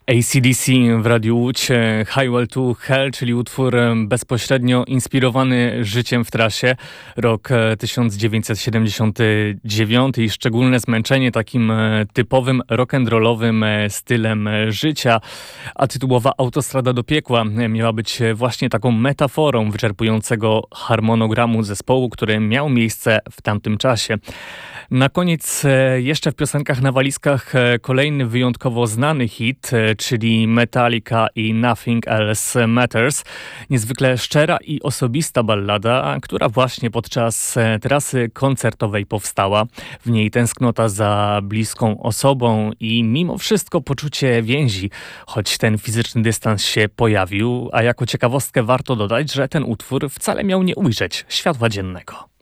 AC/DC w Radiu Łódź, Highway to Hell, czyli utwór bezpośrednio inspirowany życiem w trasie. Rok 1979 i szczególne zmęczenie takim typowym rock'n'rollowym stylem życia. A tytułowa Autostrada do piekła miała być właśnie taką metaforą wyczerpującego harmonogramu zespołu, który miał miejsce w tamtym czasie. Na koniec jeszcze w piosenkach na walizkach kolejny wyjątkowo znany hit, czyli Metallica i Nothing Else Matters. Niezwykle szczera i osobista ballada, która właśnie podczas trasy koncertowej powstała. W niej tęsknota za bliską osobą i mimo wszystko poczucie więzi, choć ten fizyczny dystans się pojawił, a jako ciekawostkę warto dodać, że ten utwór wcale miał nie ujrzeć światła dziennego.